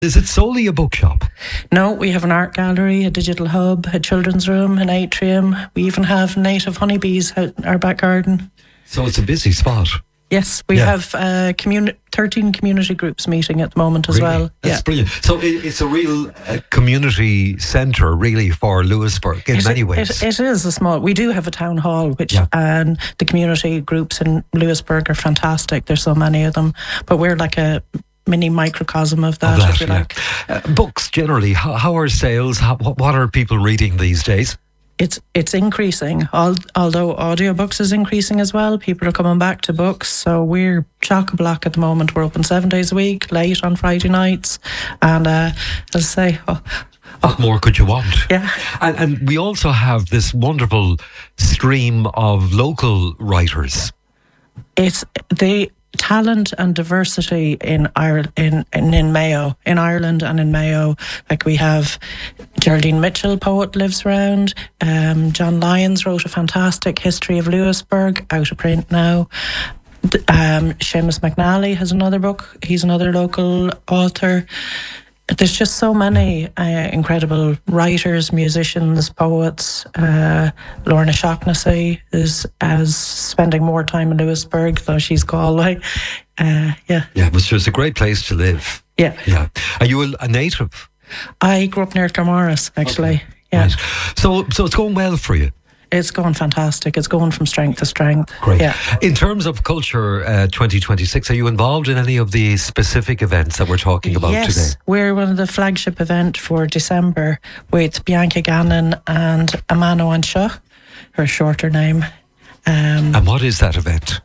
Is it solely a bookshop? No, we have an art gallery, a digital hub, a children's room, an atrium. We even have native honeybees out in our back garden. So it's a busy spot. Yes, we have 13 community groups meeting at the moment as well. That's brilliant. So it's a real community centre, really, for Lewisburg in many ways. It is a small. We do have a town hall, and the community groups in Lewisburg are fantastic. There's so many of them, but we're like a mini microcosm of that, if you like. Books generally, how are sales? What are people reading these days? It's increasing, although audiobooks is increasing as well. People are coming back to books, so we're chock-a-block at the moment. We're open 7 days a week, late on Friday nights, and as I say, what more could you want? Yeah. And we also have this wonderful stream of local writers. It's the talent and diversity in Ireland, in Mayo, in Ireland and in Mayo. Like we have Geraldine Mitchell, poet, lives around. John Lyons wrote a fantastic history of Lewisburg, out of print now. Seamus McNally has another book. He's another local author. There's just so many incredible writers, musicians, poets. Lorna Shaughnessy is spending more time in Lewisburg, though she's Galway. Yeah, but it's a great place to live. Yeah. Are you a native? I grew up near Claremorris, actually. Okay. Yeah. Right. So it's going well for you. It's going fantastic. It's going from strength to strength. Great. Yeah. In terms of Culture 2026, are you involved in any of the specific events that we're talking about today? Yes, we're one of the flagship event for December with Bianca Gannon and Amano Anseo, her shorter name. And what is that event?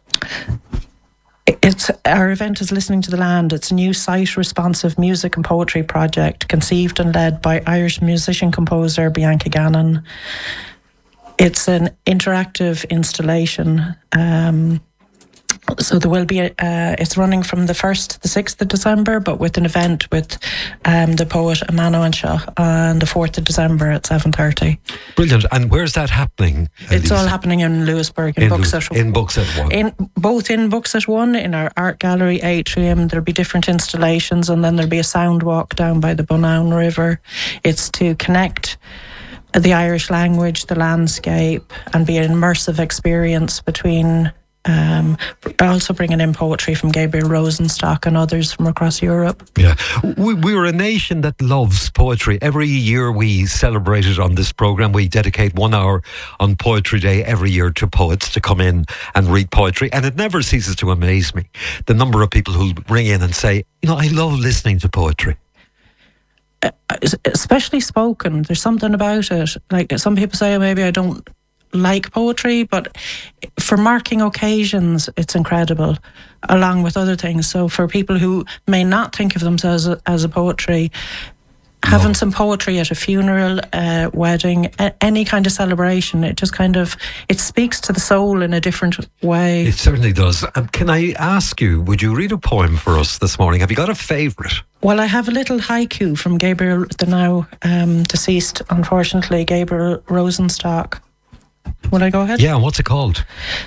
Our event is Listening to the Land. It's a new site-responsive music and poetry project conceived and led by Irish musician-composer Bianca Gannon. It's an interactive installation. So there will be, it's running from the 1st to the 6th of December, but with an event with the poet Amano Anseo on the 4th of December at 7:30. Brilliant. And where's that happening? It's all happening in Lewisburg, in Books at One. In Books at One. Both in Books at One, in our art gallery atrium. There'll be different installations, and then there'll be a sound walk down by the Bunown River. It's to connect the Irish language, the landscape, and be an immersive experience between, also bringing in poetry from Gabriel Rosenstock and others from across Europe. Yeah, we're a nation that loves poetry. Every year we celebrate it on this programme. We dedicate 1 hour on Poetry Day every year to poets to come in and read poetry, and it never ceases to amaze me, the number of people who ring in and say, I love listening to poetry. Especially spoken, there's something about it. Like some people say, maybe I don't like poetry, but for marking occasions, it's incredible, along with other things. So for people who may not think of themselves as a poetry, having some poetry at a funeral, wedding, any kind of celebration, it just it speaks to the soul in a different way. It certainly does. Can I ask you, would you read a poem for us this morning? Have you got a favourite? Well, I have a little haiku from Gabriel, the now deceased, unfortunately, Gabriel Rosenstock. Will I go ahead? Yeah, what's it called?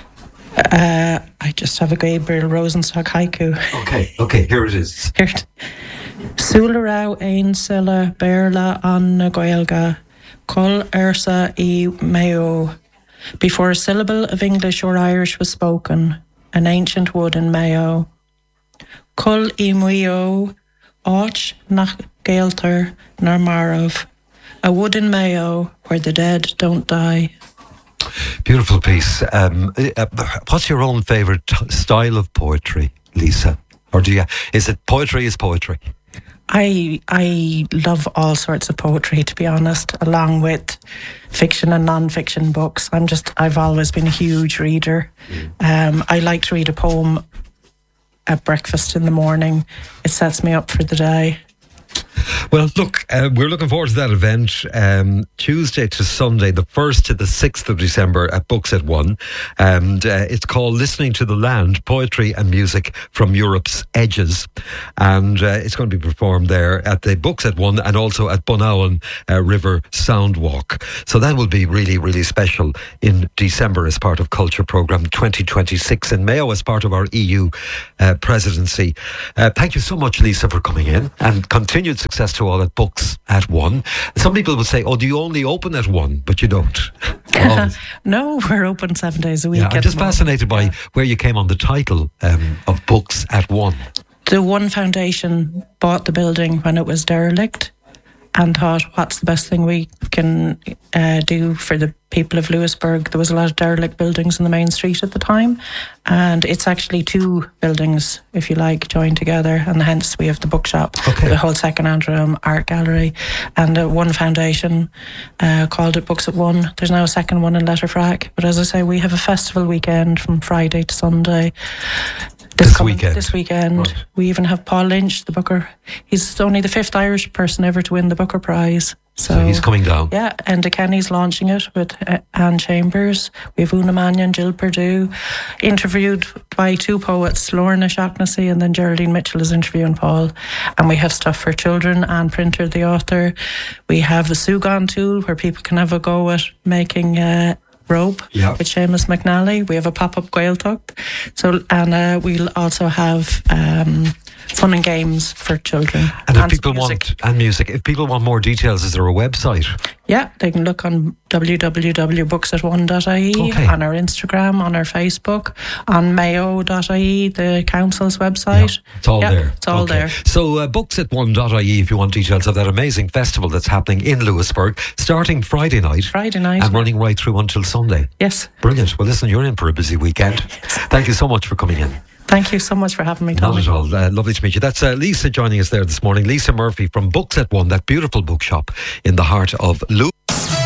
I just have a Gabriel Rosenstock haiku. Okay, here it is. Súlará ein sila berla an na Gaeilge, cul ursa I Mayo. Before a syllable of English or Irish was spoken, an ancient wood in Mayo. Cul I Mayo, áit nach Gaeltar nar Marav. A wood in Mayo where the dead don't die. Beautiful piece. What's your own favourite style of poetry, Lisa? Or is it poetry is poetry? I love all sorts of poetry, to be honest, along with fiction and non-fiction books. I've always been a huge reader. I like to read a poem at breakfast in the morning. It sets me up for the day. Well, look, we're looking forward to that event Tuesday to Sunday, the 1st to the 6th of December at Books at One. And it's called Listening to the Land, Poetry and Music from Europe's Edges. And it's going to be performed there at the Books at One and also at Bunawan River Soundwalk. So that will be really, really special in December as part of Culture Programme 2026 in Mayo as part of our EU presidency. Thank you so much, Lisa, for coming in, and continued success to all at Books at One. Some people would say, oh, do you only open at 1? But you don't. No, we're open 7 days a week. Yeah, I'm just fascinated by where you came on the title of Books at One. The One Foundation bought the building when it was derelict and thought, what's the best thing we can do for the people of Lewisburg? There was a lot of derelict buildings in the main street at the time, and it's actually 2 buildings, if you like, joined together, and hence we have the bookshop, the whole second-hand room, art gallery, and One Foundation called it Books at One. There's now a second one in Letterfrack, but as I say, we have a festival weekend from Friday to Sunday. This weekend. Right. We even have Paul Lynch, the Booker. He's only the 5th Irish person ever to win the Booker Prize. So he's coming down. Yeah, Enda Kenny's launching it with Anne Chambers. We have Una Mannion, Jill Perdue, interviewed by 2 poets, Lorna Shaughnessy and then Geraldine Mitchell is interviewing Paul. And we have stuff for children, Anne Printer, the author. We have a Sugan tool where people can have a go at making rope with Seamus McNally. We have a pop-up Gaeltacht. And we'll also have fun and games for children. And if people want music, if people want more details, is there a website? Yeah, they can look on www.booksat1.ie, on our Instagram, on our Facebook, on mayo.ie, the council's website. Yeah, it's all there. It's all there. So booksat1.ie if you want details of that amazing festival that's happening in Lewisburg, starting Friday night. And running right through until Sunday. Yes. Brilliant. Well, listen, you're in for a busy weekend. Thank you so much for coming in. Thank you so much for having me, Tommy. Not at all. Lovely to meet you. That's Lisa joining us there this morning. Lisa Murphy from Books at One, that beautiful bookshop in the heart of Lewis.